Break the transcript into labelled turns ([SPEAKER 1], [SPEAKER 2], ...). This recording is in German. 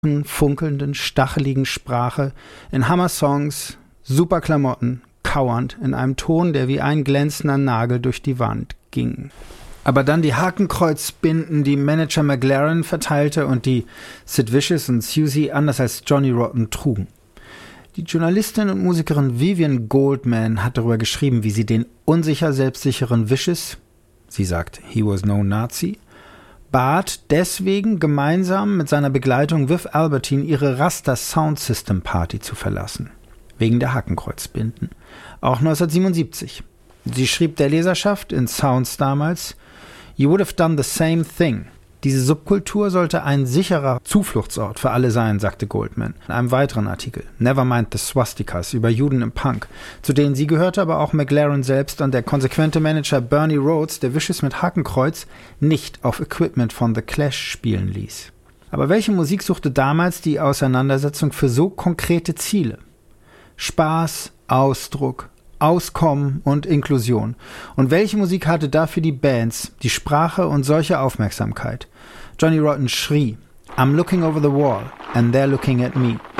[SPEAKER 1] funkelnden, stacheligen Sprache, in Hammer-Songs, super Klamotten, kauernd, in einem Ton, der wie ein glänzender Nagel durch die Wand ging. Aber dann die Hakenkreuzbinden, die Manager McLaren verteilte und die Sid Vicious und Susie anders als Johnny Rotten trugen. Die Journalistin und Musikerin Vivian Goldman hat darüber geschrieben, wie sie den unsicher selbstsicheren Vicious, sie sagt, he was no Nazi, bat deswegen gemeinsam mit seiner Begleitung Viv Albertine ihre Rasta Sound System Party zu verlassen. Wegen der Hakenkreuzbinden. Auch 1977. Sie schrieb der Leserschaft in Sounds damals, "You would have done the same thing." Diese Subkultur sollte ein sicherer Zufluchtsort für alle sein, sagte Goldman. In einem weiteren Artikel, Nevermind the Swastikas, über Juden im Punk, zu denen sie gehörte, aber auch McLaren selbst und der konsequente Manager Bernie Rhodes, der Vicious mit Hakenkreuz nicht auf Equipment von The Clash spielen ließ. Aber welche Musik suchte damals die Auseinandersetzung für so konkrete Ziele? Spaß, Ausdruck, Auskommen und Inklusion. Und welche Musik hatte dafür die Bands, die Sprache und solche Aufmerksamkeit? Johnny Rotten schrie, "I'm looking over the wall and they're looking at me."